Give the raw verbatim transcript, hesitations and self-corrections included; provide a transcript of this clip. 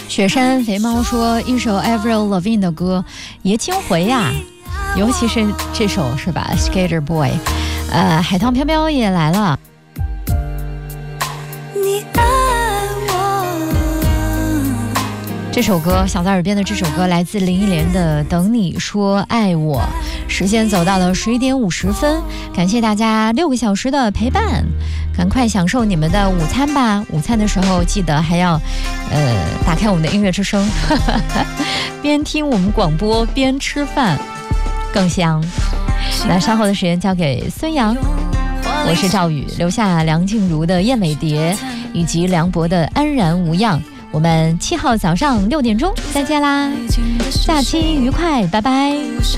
雪山肥猫说一首 Avril Lavigne 的歌爷青回呀、啊，尤其是这首是吧 Skater Boy。 呃，海棠飘飘也来了，你爱我，这首歌响在耳边的这首歌来自林忆莲的等你说爱我。时间走到了十一点五十分，感谢大家六个小时的陪伴，赶快享受你们的午餐吧。午餐的时候记得还要呃打开我们的音乐之声边听我们广播边吃饭更香。那稍后的时间交给孙杨，我是赵宇，留下梁静茹的《燕尾蝶》以及梁博的《安然无恙》。我们七号早上六点钟再见啦，假期愉快，拜拜。